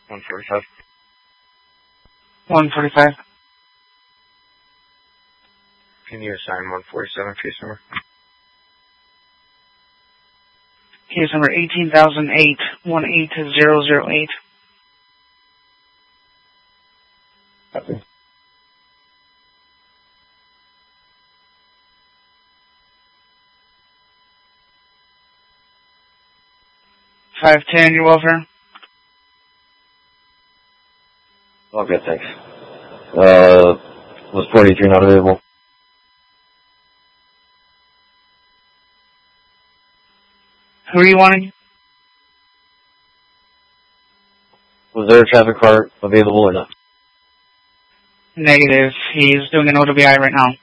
145. 145. Can you assign 147 case number? Case number 18,008, 18008. Copy. 510, your welfare. Okay, thanks. Was 43 not available? Who are you wanting? Was there a traffic car available or not? Negative. He's doing an OWI right now.